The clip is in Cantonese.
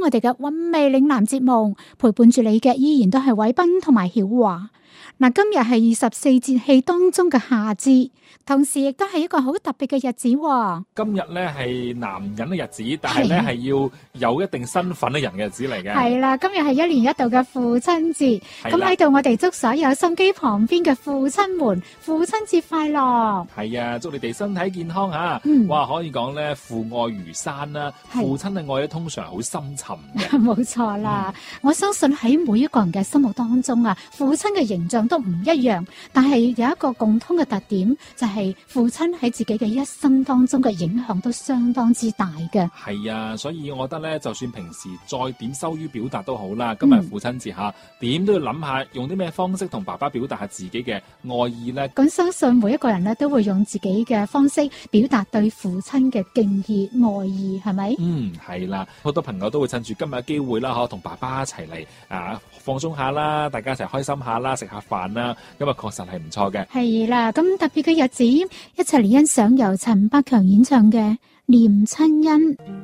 我哋嘅韻味嶺南節目，陪伴住你嘅依然都係偉斌同埋曉華。嗱，今日係24節氣當中嘅夏至，同時亦都係一個好特別嘅日子喎。 今日咧係男人嘅日子，但係咧係要有一定身份嘅人嘅日子嚟嘅。 係啦，今日係一年一度嘅父親節，咁喺度我哋祝所有心機旁邊嘅父親們父親節快樂。 係啊，祝你哋身體健康吓。哇，可以講咧父愛如山啦，父親嘅愛咧通常好深沉嘅。 冇錯啦，我相信喺每一個人嘅心目當中啊，父親嘅形象都唔一樣，但係有一個共通嘅特點，就係父親喺自己嘅一生當中嘅影響都相當之大嘅。係啊，所以我覺得咧，就算平時再點羞於表達都好啦，今日父親節吓，點都要諗下用啲咩方式同爸爸表達下自己嘅愛意咧。 咁相信每一個人咧都會用自己嘅方式表達對父親嘅敬意愛意，係咪？ 係啦，好多朋友都會趁住今日嘅機會啦，同爸爸一齊嚟放鬆下啦，大家一齊開心下啦，食下飯啦，咁啊確實係唔錯嘅。係啦，咁特別嘅日子，一齊嚟欣賞由陳百強演唱嘅《念親恩》。